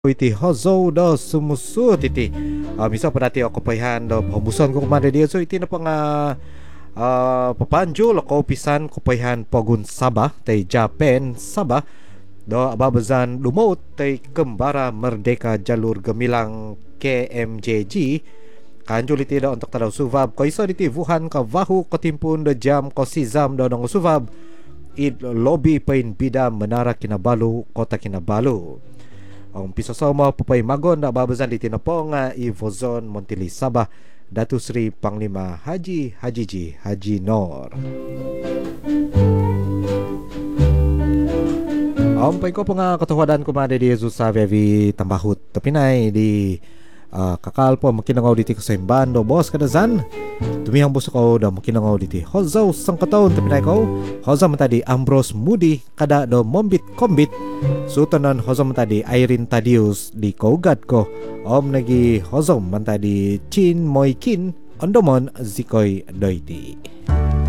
iti hozo do sumusu titi misa padati ako payhan do pambuson ko kumada dia so iti na pang papanjo lako pisan ko payhan pogun Sabah tay Japan Sabah do ababazan lumaut tay kembara merdeka jalur gemilang KMJG kanjul iti do untuk tadaw suvab ko iso iti Wuhan ka vahu katimpun do jam ko sizam do nang suvab id lobby pain bida menara Kinabalu kota Kinabalu. Ang pisosoma pupay magon na babazan diti na po nga Ivozon Montili Sabah Datu Sri Panglima Haji Hajiji Haji Nor. Ampay ko po nga katuwadan ko mga di Jesus sa Vivi Tambahut tapinay di kakal po makinangaw diti ko sa imbando boss kadazan tumihang buso ko da makinangaw diti hozaw sang kataon tapinay ko hozaw matadi Ambrose Moody kada do mombit kombit sutanan hozaw matadi Irene Tadius di kaugat ko om nagi hozaw matadi Chin Moy Kin ondomon zikoy doiti.